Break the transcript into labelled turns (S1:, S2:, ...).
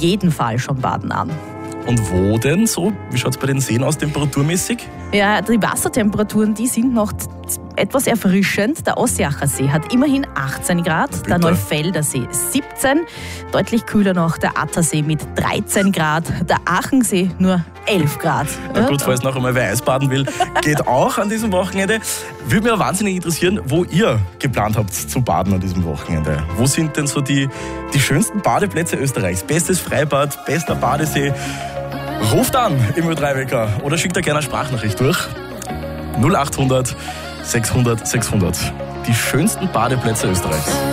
S1: jeden Fall schon baden an.
S2: Und wo denn so? Wie schaut es bei den Seen aus temperaturmäßig?
S1: Ja, die Wassertemperaturen, die sind noch etwas erfrischend. Der Ossiacher See hat immerhin 18 Grad, der Neufelder See 17, deutlich kühler noch der Attersee mit 13 Grad, der Aachensee nur 11 Grad.
S2: Na gut, falls noch einmal wer Eisbaden will, geht auch an diesem Wochenende. Würde mich wahnsinnig interessieren, wo ihr geplant habt zu baden an diesem Wochenende. Wo sind denn so die schönsten Badeplätze Österreichs? Bestes Freibad, bester Badesee? Ruft an im Ö3-Wecker oder schickt da gerne eine Sprachnachricht durch. 0800 600 600. Die schönsten Badeplätze Österreichs.